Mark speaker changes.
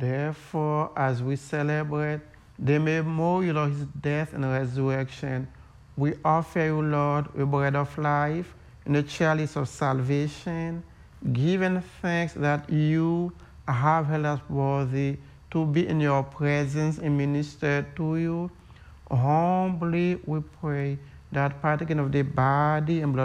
Speaker 1: Therefore, as we celebrate the memorial of his death and resurrection, we offer you, Lord, the bread of life and the chalice of salvation, giving thanks that you have held us worthy to be in your presence and minister to you. Humbly we pray that partaking of the body and blood